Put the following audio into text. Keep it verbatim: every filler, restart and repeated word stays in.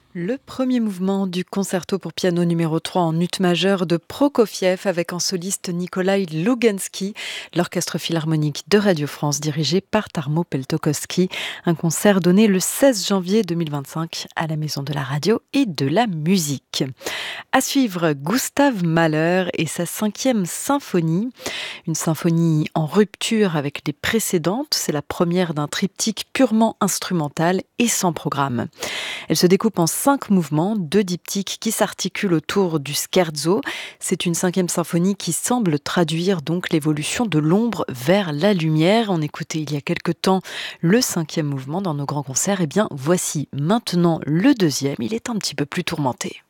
Le premier mouvement du concerto pour piano numéro trois en ut majeur de Prokofiev avec en soliste Nikolai Lougansky, l'orchestre philharmonique de Radio France dirigé par Tarmo Peltokoski. Un concert donné le seize janvier deux mille vingt-cinq à la Maison de la Radio et de la Musique. À suivre, Gustav Mahler et sa cinquième symphonie. Une symphonie en rupture avec les précédentes. C'est la première d'un triptyque purement instrumental et sans programme. Elle se découpe en cinq mouvements, deux diptyques qui s'articulent autour du scherzo. C'est une cinquième symphonie qui semble traduire donc l'évolution de l'ombre vers la lumière. On écoutait il y a quelque temps le cinquième mouvement dans nos grands concerts. Eh bien, voici maintenant le deuxième. Il est un petit peu plus tourmenté.